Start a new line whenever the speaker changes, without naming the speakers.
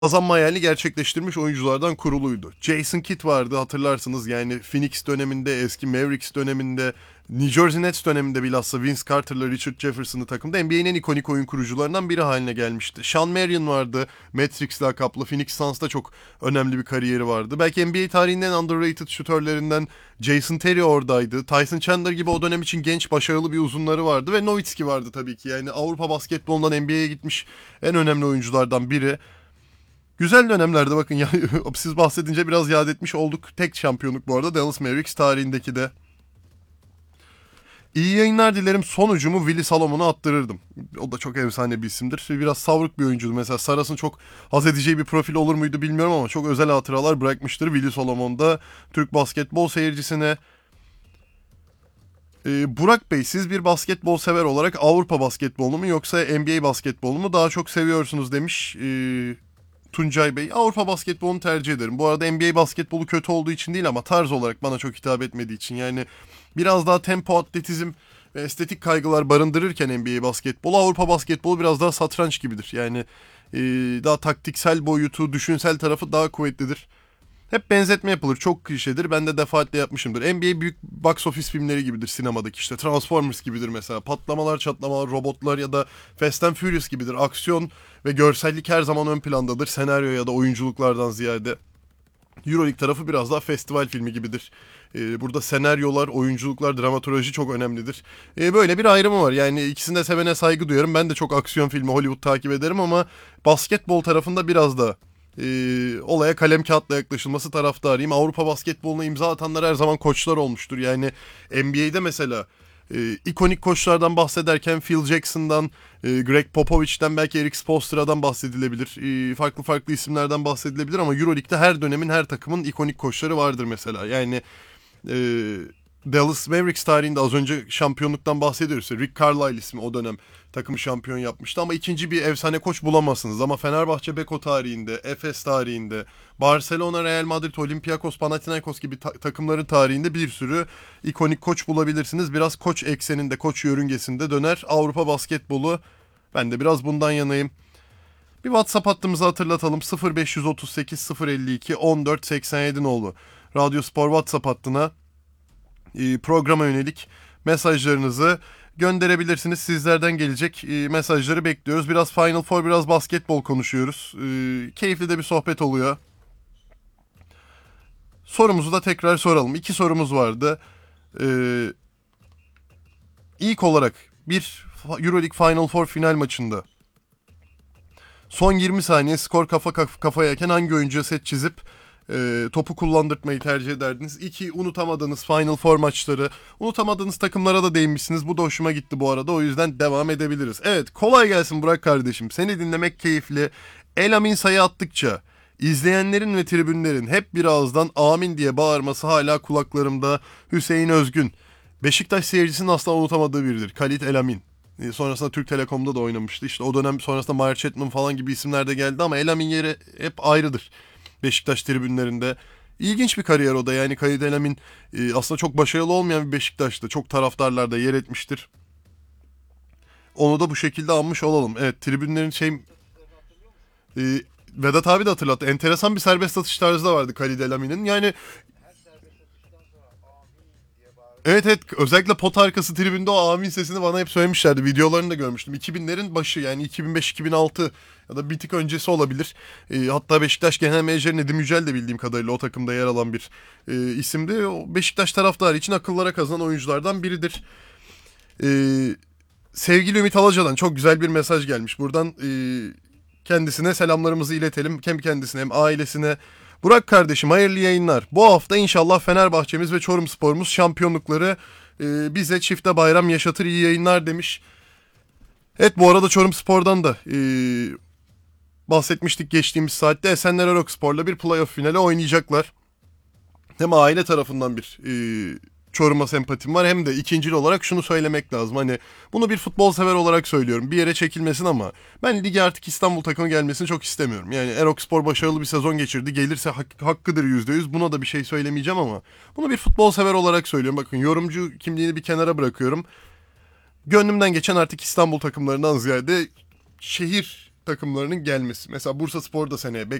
kazanma hayalini gerçekleştirmiş oyunculardan kuruluydu. Jason Kidd vardı, hatırlarsınız, yani Phoenix döneminde, eski Mavericks döneminde, New Jersey Nets döneminde bilhassa Vince Carter'la Richard Jefferson'ı takımda NBA'nin en ikonik oyun kurucularından biri haline gelmişti. Sean Marion vardı, Matrix lakaplı, Phoenix Suns'ta çok önemli bir kariyeri vardı. Belki NBA tarihinin en underrated şutörlerinden Jason Terry oradaydı. Tyson Chandler gibi o dönem için genç, başarılı bir uzunları vardı ve Nowitzki vardı tabii ki. Yani Avrupa basketbolundan NBA'ye gitmiş en önemli oyunculardan biri. Güzel dönemlerde, bakın ya, siz bahsedince biraz yad etmiş olduk. Tek şampiyonluk bu arada Dallas Mavericks tarihindeki de. İyi yayınlar dilerim. Sonucumu Willy Salomon'a attırırdım. O da çok efsane bir isimdir. Biraz savruk bir oyuncuydu. Mesela Saras'ın çok haz edeceği bir profil olur muydu bilmiyorum ama çok özel hatıralar bırakmıştır Willy Salomon da Türk basketbol seyircisine. Burak Bey, siz bir basketbol sever olarak Avrupa basketbolunu mu yoksa NBA basketbolunu mu daha çok seviyorsunuz demiş Tuncay Bey. Avrupa basketbolunu tercih ederim. Bu arada NBA basketbolu kötü olduğu için değil ama tarz olarak bana çok hitap etmediği için. Yani biraz daha tempo, atletizm ve estetik kaygılar barındırırken NBA basketbolu, Avrupa basketbolu biraz daha satranç gibidir. Yani daha taktiksel boyutu, düşünsel tarafı daha kuvvetlidir. Hep benzetme yapılır. Çok klişedir. Ben de defaatle yapmışımdır. NBA büyük box office filmleri gibidir sinemadaki işte. Transformers gibidir mesela. Patlamalar, çatlamalar, robotlar ya da Fast and Furious gibidir. Aksiyon ve görsellik her zaman ön plandadır. Senaryo ya da oyunculuklardan ziyade. Euroleague tarafı biraz daha festival filmi gibidir. Burada senaryolar, oyunculuklar, dramatoloji çok önemlidir. Böyle bir ayrımı var. Yani ikisini de sevene saygı duyuyorum. Ben de çok aksiyon filmi, Hollywood takip ederim ama basketbol tarafında biraz da olaya kalem kağıtla yaklaşılması taraftarıyım. Avrupa basketboluna imza atanlar her zaman koçlar olmuştur. Yani NBA'de mesela ikonik koçlardan bahsederken Phil Jackson'dan, Greg Popovich'ten, belki Eric Spoelstra'dan bahsedilebilir. Farklı farklı isimlerden bahsedilebilir ama Euroleague'de her dönemin, her takımın ikonik koçları vardır mesela. Yani e, Dallas Mavericks tarihinde az önce şampiyonluktan bahsediyoruz. Rick Carlisle ismi o dönem takımı şampiyon yapmıştı ama ikinci bir efsane koç bulamazsınız. Ama Fenerbahçe Beko tarihinde, Efes tarihinde, Barcelona, Real Madrid, Olympiakos, Panathinaikos gibi takımların tarihinde bir sürü ikonik koç bulabilirsiniz. Biraz koç ekseninde, koç yörüngesinde döner Avrupa basketbolu. Ben de biraz bundan yanayım. Bir WhatsApp hattımızı hatırlatalım. 0538 052 14 87 nolu Radyo Spor WhatsApp hattına programa yönelik mesajlarınızı gönderebilirsiniz. Sizlerden gelecek mesajları bekliyoruz. Biraz Final Four, biraz basketbol konuşuyoruz. Keyifli de bir sohbet oluyor. Sorumuzu da tekrar soralım. 2 sorumuz vardı. İlk olarak bir Euroleague Final Four final maçında son 20 saniye skor kafa kafayayken hangi oyuncuya set çizip topu kullandırtmayı tercih ederdiniz? 2, unutamadığınız Final Four maçları, unutamadığınız takımlara da değinmişsiniz. Bu da hoşuma gitti bu arada. O yüzden devam edebiliriz. Evet, kolay gelsin Burak kardeşim. Seni dinlemek keyifli. El Amin sayı attıkça izleyenlerin ve tribünlerin hep bir ağızdan amin diye bağırması hala kulaklarımda. Hüseyin Özgün. Beşiktaş seyircisinin asla unutamadığı biridir. Kalit El Amin. Sonrasında Türk Telekom'da da oynamıştı. İşte o dönem sonrasında Maher Chatman falan gibi isimler de geldi ama El Amin yeri hep ayrıdır. Beşiktaş tribünlerinde. İlginç bir kariyer o da. Yani Kalit El Amin aslında çok başarılı olmayan bir Beşiktaş'ta. Çok taraftarlarda yer etmiştir. Onu da bu şekilde almış olalım. Evet, tribünlerin Vedat abi de hatırlattı. Enteresan bir serbest atış tarzı da vardı Kalit El Amin'in. Yani evet, evet, özellikle pot arkası tribünde o amin sesini bana hep söylemişlerdi. Videolarını da görmüştüm. 2000'lerin başı, yani 2005-2006 ya da bir tık öncesi olabilir. Hatta Beşiktaş Genel Menajeri Nedim Yücel de bildiğim kadarıyla o takımda yer alan bir isimdi. O Beşiktaş taraftarı için akıllara kazınan oyunculardan biridir. E, Sevgili Ümit Alaca'dan çok güzel bir mesaj gelmiş. Buradan kendisine selamlarımızı iletelim. Hem kendisine hem ailesine. Burak kardeşim, hayırlı yayınlar. Bu hafta inşallah Fenerbahçemiz ve Çorumspor'umuz şampiyonlukları bize çifte bayram yaşatır, iyi yayınlar demiş. Evet, bu arada Çorumspor'dan da bahsetmiştik geçtiğimiz saatte. Esenler Erokspor'la bir playoff finali oynayacaklar. Hem aile tarafından bir Çorum'a sempatim var, hem de ikincil olarak şunu söylemek lazım. Hani bunu bir futbol sever olarak söylüyorum. Bir yere çekilmesin ama ben ligi artık İstanbul takımı gelmesini çok istemiyorum. Yani Erokspor başarılı bir sezon geçirdi. Gelirse hakkıdır %100. Buna da bir şey söylemeyeceğim ama bunu bir futbol sever olarak söylüyorum. Bakın, yorumcu kimliğini bir kenara bırakıyorum. Gönlümden geçen artık İstanbul takımlarından ziyade şehir takımlarının gelmesi. Mesela Bursaspor da seneye